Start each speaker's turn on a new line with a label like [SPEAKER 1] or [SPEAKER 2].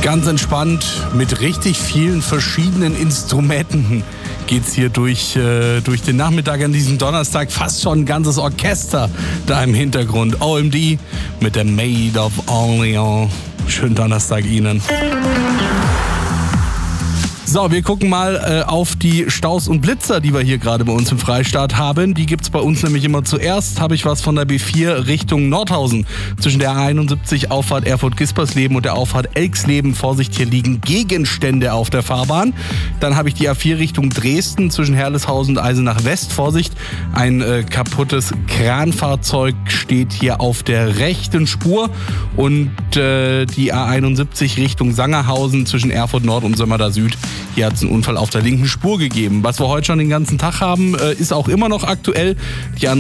[SPEAKER 1] Ganz entspannt mit richtig vielen verschiedenen Instrumenten geht's hier durch den Nachmittag an diesem Donnerstag. Fast schon ein ganzes Orchester da im Hintergrund. OMD mit der Maid of Orleans. Schönen Donnerstag Ihnen. So, wir gucken mal auf die Staus und Blitzer, die wir hier gerade bei uns im Freistaat haben. Die gibt's bei uns nämlich immer zuerst. Habe ich was von der B4 Richtung Nordhausen. Zwischen der A71 Auffahrt Erfurt-Gispersleben und der Auffahrt Elksleben. Vorsicht, hier liegen Gegenstände auf der Fahrbahn. Dann habe ich die A4 Richtung Dresden zwischen Herleshausen und Eisenach West. Vorsicht, ein kaputtes Kranfahrzeug steht hier auf der rechten Spur. Und die A71 Richtung Sangerhausen zwischen Erfurt Nord und Sömmerda Süd. Hier hat es einen Unfall auf der linken Spur gegeben. Was wir heute schon den ganzen Tag haben, ist auch immer noch aktuell. Die